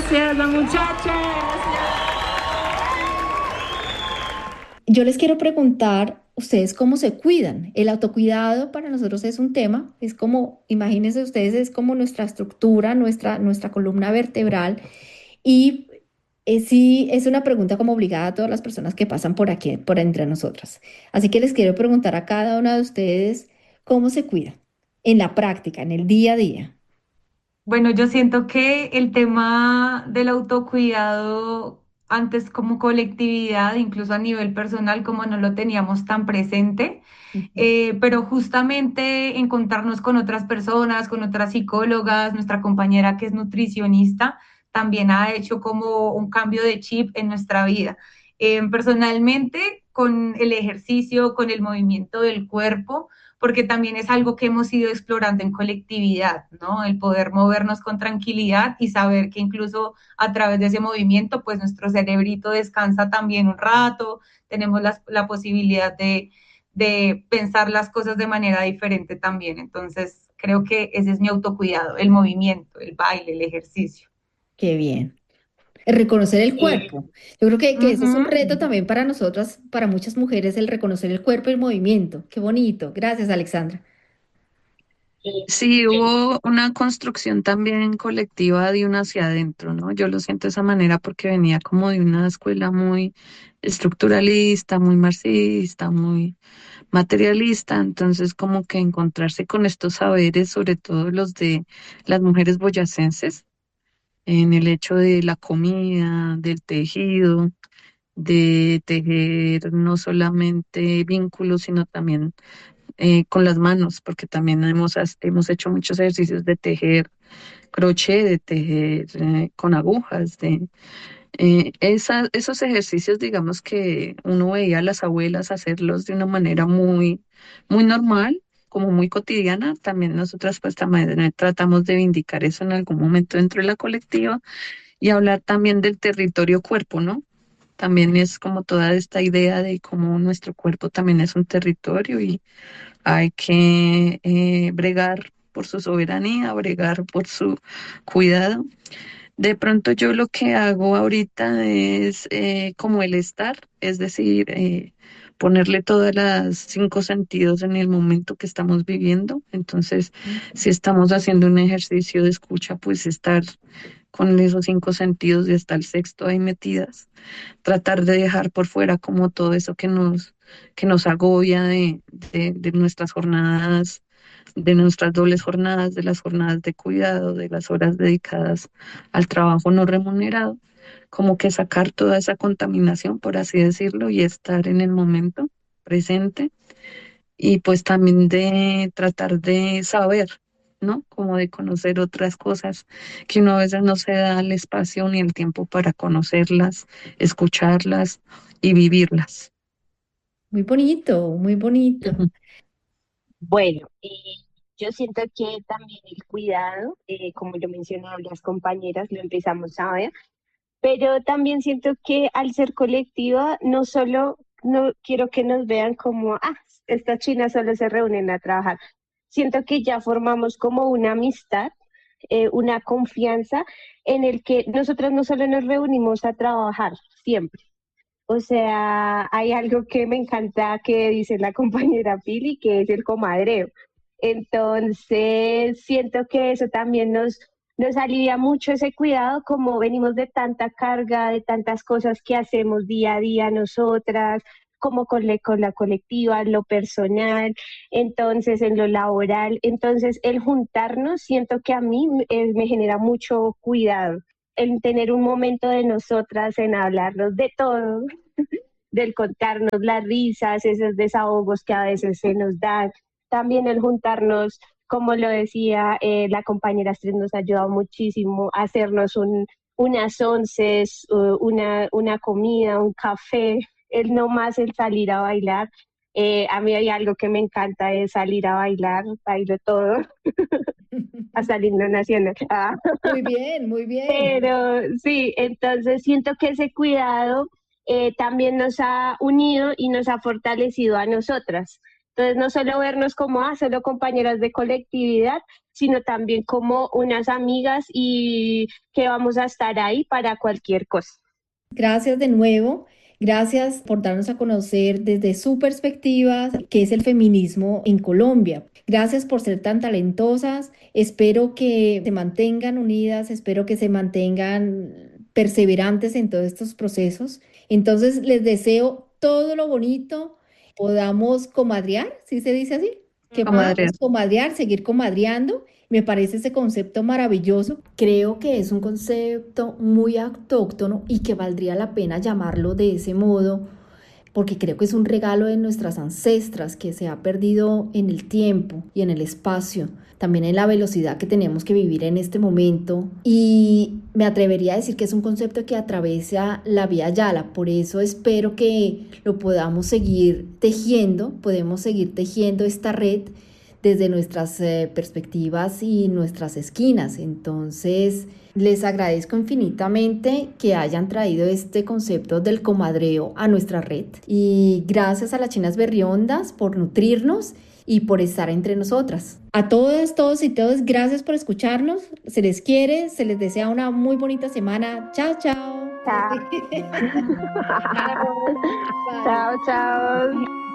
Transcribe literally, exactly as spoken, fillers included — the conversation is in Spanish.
Gracias, la muchacha. Yo les quiero preguntar, ¿ustedes cómo se cuidan? El autocuidado para nosotros es un tema, es como, imagínense ustedes, es como nuestra estructura, nuestra, nuestra columna vertebral y eh, sí es una pregunta como obligada a todas las personas que pasan por aquí, por entre nosotras. Así que les quiero preguntar a cada una de ustedes cómo se cuidan en la práctica, en el día a día. Bueno, yo siento que el tema del autocuidado antes como colectividad, incluso a nivel personal, como no lo teníamos tan presente, Ujú. eh, pero justamente encontrarnos con otras personas, con otras psicólogas, nuestra compañera que es nutricionista, también ha hecho como un cambio de chip en nuestra vida. Eh, personalmente, con el ejercicio, con el movimiento del cuerpo, porque también es algo que hemos ido explorando en colectividad, ¿no? El poder movernos con tranquilidad y saber que incluso a través de ese movimiento, pues nuestro cerebrito descansa también un rato, tenemos la, la posibilidad de, de pensar las cosas de manera diferente también. Entonces, creo que ese es mi autocuidado, el movimiento, el baile, el ejercicio. Qué bien. El reconocer el Sí. cuerpo. Yo creo que, que ese es un Ujú. reto también para nosotras, para muchas mujeres, el reconocer el cuerpo y el movimiento. Qué bonito. Gracias, Alexandra. Sí, hubo una construcción también colectiva de uno hacia adentro, ¿no? Yo lo siento de esa manera porque venía como de una escuela muy estructuralista, muy marxista, muy materialista, entonces como que encontrarse con estos saberes, sobre todo los de las mujeres boyacenses, en el hecho de la comida, del tejido, de tejer no solamente vínculos, sino también eh, con las manos, porque también hemos, has- hemos hecho muchos ejercicios de tejer crochet, de tejer eh, con agujas, de eh, esa- esos ejercicios, digamos que uno veía a las abuelas hacerlos de una manera muy, muy normal, como muy cotidiana. También nosotras pues también tratamos de vindicar eso en algún momento dentro de la colectiva y hablar también del territorio cuerpo, ¿no? También es como toda esta idea de cómo nuestro cuerpo también es un territorio y hay que eh, bregar por su soberanía, bregar por su cuidado. De pronto yo lo que hago ahorita es eh, como el estar, es decir, eh, ponerle todas las cinco sentidos en el momento que estamos viviendo. Entonces, si estamos haciendo un ejercicio de escucha, pues estar con esos cinco sentidos y hasta el sexto ahí metidas, tratar de dejar por fuera como todo eso que nos, que nos agobia de, de, de nuestras jornadas, de nuestras dobles jornadas, de las jornadas de cuidado, de las horas dedicadas al trabajo no remunerado, como que sacar toda esa contaminación, por así decirlo, y estar en el momento presente y pues también de tratar de saber, ¿no? Como de conocer otras cosas que uno a veces no se da el espacio ni el tiempo para conocerlas, escucharlas y vivirlas. Muy bonito, muy bonito. Ujú. Bueno, y yo siento que también el cuidado, eh, como lo mencionaban las compañeras, lo empezamos a ver, pero también siento que al ser colectiva, no solo no quiero que nos vean como, ah, estas chinas solo se reúnen a trabajar. Siento que ya formamos como una amistad, eh, una confianza en el que nosotros no solo nos reunimos a trabajar siempre. O sea, hay algo que me encanta que dice la compañera Pili, que es el comadreo. Entonces, siento que eso también nos, nos alivia mucho ese cuidado, como venimos de tanta carga, de tantas cosas que hacemos día a día nosotras, como con, le- con la colectiva, en lo personal, entonces en lo laboral. Entonces, el juntarnos, siento que a mí eh, me genera mucho cuidado, el tener un momento de nosotras, en hablarnos de todo, del contarnos las risas, esos desahogos que a veces se nos dan, también el juntarnos, como lo decía eh, la compañera Astrid, nos ha ayudado muchísimo a hacernos un, unas onces, uh, una, una comida, un café, el no más el salir a bailar. Eh, a mí hay algo que me encanta, es salir a bailar, bailo todo, hasta el himno nacional. Ah. Muy bien, muy bien. Pero sí, entonces siento que ese cuidado eh, también nos ha unido y nos ha fortalecido a nosotras. Entonces, no solo vernos como, ah, solo compañeras de colectividad, sino también como unas amigas y que vamos a estar ahí para cualquier cosa. Gracias de nuevo. Gracias por darnos a conocer desde su perspectiva qué es el feminismo en Colombia. Gracias por ser tan talentosas. Espero que se mantengan unidas, espero que se mantengan perseverantes en todos estos procesos. Entonces, les deseo todo lo bonito, podamos comadrear, ¿sí se dice así? Que podamos Comadrear. comadrear, seguir comadreando. Me parece ese concepto maravilloso. Creo que es un concepto muy autóctono y que valdría la pena llamarlo de ese modo, porque creo que es un regalo de nuestras ancestras que se ha perdido en el tiempo y en el espacio, también en la velocidad que tenemos que vivir en este momento. Y me atrevería a decir que es un concepto que atraviesa la Vía Yala, por eso espero que lo podamos seguir tejiendo, podemos seguir tejiendo esta red desde nuestras eh, perspectivas y nuestras esquinas. Entonces, les agradezco infinitamente que hayan traído este concepto del comadreo a nuestra red. Y gracias a las Chinas Berriondas por nutrirnos y por estar entre nosotras. A todas, todos y todos, gracias por escucharnos. Se les quiere, se les desea una muy bonita semana. Chao, chao. Chao. Chao. Chao, chao.